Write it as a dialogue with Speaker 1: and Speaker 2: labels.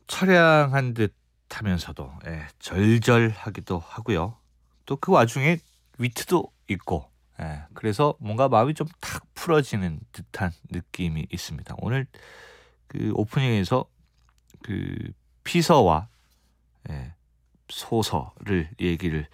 Speaker 1: 처량한 듯 하면서도 절절하기도 하고요. 또 그 와중에 위트도 있고, 그래서 뭔가 마음이 좀 탁 풀어지는 듯한 느낌이 있습니다. 오늘 그 오프닝에서 그 피서와 소서를 얘기를